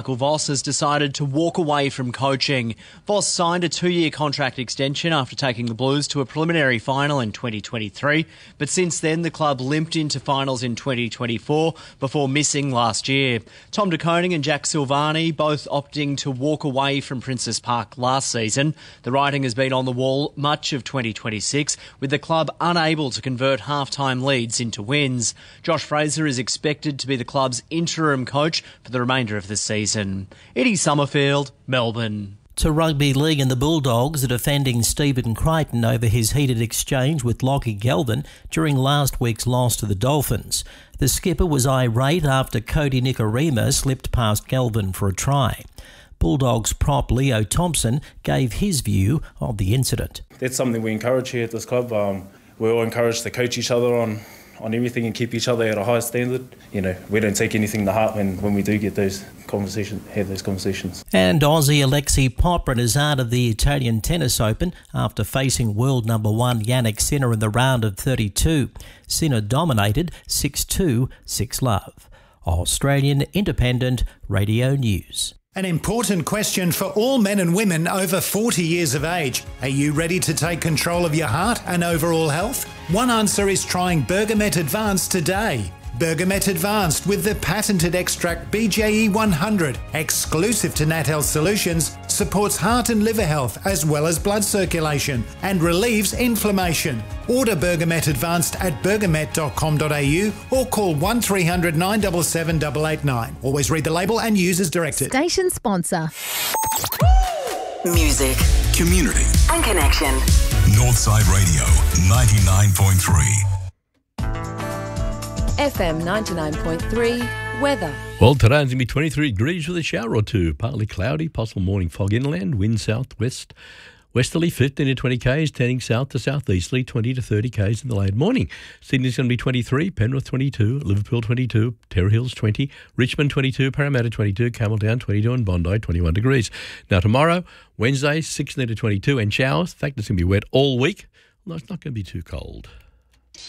Michael Voss has decided to walk away from coaching. Voss signed a 2-year contract extension after taking the Blues to a preliminary final in 2023, but since then the club limped into finals in 2024 before missing last year. Tom De Koning and Jack Silvani both opting to walk away from Princes Park last season. The writing has been on the wall much of 2026, with the club unable to convert half-time leads into wins. Josh Fraser is expected to be the club's interim coach for the remainder of the season. Eddie Summerfield, Melbourne. To rugby league, and the Bulldogs are defending Stephen Crichton over his heated exchange with Lockie Galvin during last week's loss to the Dolphins. The skipper was irate after Cody Nikorima slipped past Galvin for a try. Bulldogs prop Leo Thompson gave his view of the incident. That's something we encourage here at this club. We're all encouraged to coach each other on everything and keep each other at a high standard. You know, we don't take anything to heart when we do get those conversations. And Aussie Alexei Popyrin is out of the Italian Tennis Open after facing world number 1 Jannik Sinner in the round of 32. Sinner dominated 6-2, 6-love. Australian Independent Radio News. An important question for all men and women over 40 years of age. Are you ready to take control of your heart and overall health? One answer is trying Bergamet Advanced today. Bergamet Advanced with the patented extract BJE 100, exclusive to Nat Health Solutions, supports heart and liver health as well as blood circulation and relieves inflammation. Order Bergamet Advanced at bergamet.com.au or call 1300 977 889. Always read the label and use as directed. Station sponsor. Music, community and connection. Northside Radio 99.3. FM 99.3 weather. Well, today's going to be 23 degrees with a shower or two. Partly cloudy, possible morning fog inland, wind southwest. Westerly 15 to 20 k's, turning south to southeasterly 20 to 30 k's in the late morning. Sydney's going to be 23, Penrith 22, Liverpool 22, Terror Hills 20, Richmond 22, Parramatta 22, Campbelltown 22 and Bondi 21 degrees. Now tomorrow, Wednesday 16 to 22 and showers. In fact, it's going to be wet all week. Although it's not going to be too cold.